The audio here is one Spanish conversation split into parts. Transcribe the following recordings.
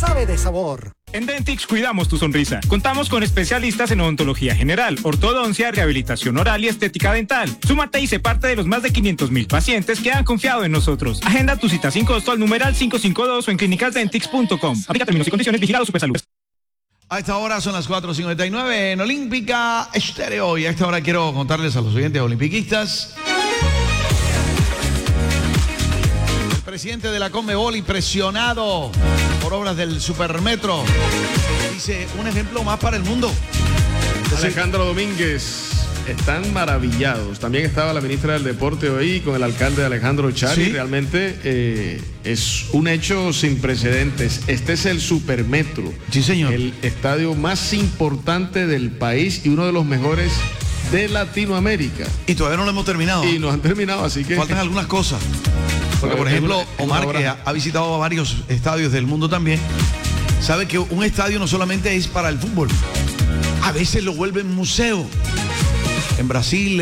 sabe de sabor. En Dentix cuidamos tu sonrisa. Contamos con especialistas en odontología general, ortodoncia, rehabilitación oral y estética dental. Súmate y sé parte de los más de 500,000 pacientes que han confiado en nosotros. Agenda tu cita sin costo al numeral 552 o en clinicasdentix.com. Aplica términos y condiciones. Vigilado Supersalud. A esta hora son las 4:59 en Olímpica Estéreo. Y a esta hora quiero contarles a los oyentes olimpiquistas. El presidente de la Conmebol, impresionado por obras del Supermetro, dice: un ejemplo más para el mundo. Alejandro Domínguez, están maravillados. También estaba la ministra del Deporte hoy con el alcalde Alejandro Chari. ¿Sí? Realmente es un hecho sin precedentes. Este es el Supermetro. Sí, señor. El estadio más importante del país y uno de los mejores de Latinoamérica. Y todavía no lo hemos terminado. Y no han terminado, así que... Faltan algunas cosas. Porque, por ejemplo, Omar, que ha visitado varios estadios del mundo también, sabe que un estadio no solamente es para el fútbol. A veces lo vuelven museo. En Brasil,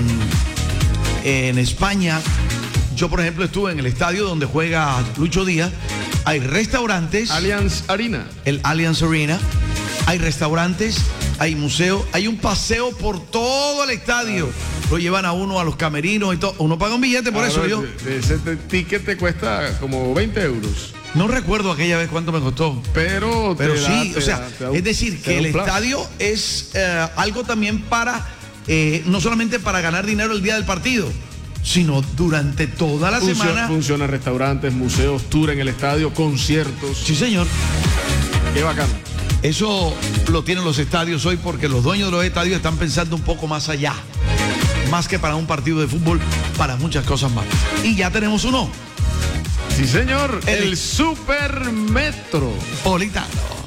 en España. Yo, por ejemplo, estuve en el estadio donde juega Lucho Díaz. Hay restaurantes. Allianz Arena. El Allianz Arena. Hay restaurantes, hay museo, hay un paseo por todo el estadio. Lo llevan a uno a los camerinos y todo. Uno paga un billete por eso. Ese ticket te cuesta como 20 euros. No recuerdo aquella vez cuánto me costó. Pero sí, o sea, es decir, que el estadio es algo también para, no solamente para ganar dinero el día del partido, sino durante toda la semana. Funcionan restaurantes, museos, tour en el estadio, conciertos. Sí, señor. Qué bacano. Eso lo tienen los estadios hoy porque los dueños de los estadios están pensando un poco más allá. Más que para un partido de fútbol, para muchas cosas más. Y ya tenemos uno. Sí, señor. El Supermetro. Politano.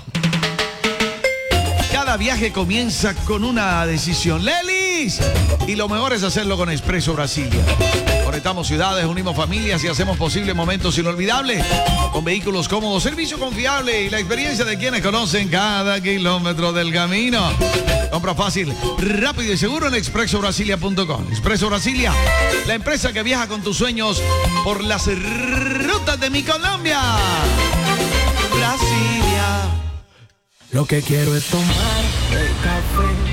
Cada viaje comienza con una decisión. ¡Lelis! Y lo mejor es hacerlo con Expreso Brasilia. Conectamos ciudades, unimos familias y hacemos posible momentos inolvidables. Con vehículos cómodos, servicio confiable y la experiencia de quienes conocen cada kilómetro del camino. Compra fácil, rápido y seguro en expresobrasilia.com. Expreso Brasilia, la empresa que viaja con tus sueños por las rutas de mi Colombia. Brasilia. Lo que quiero es tomar el café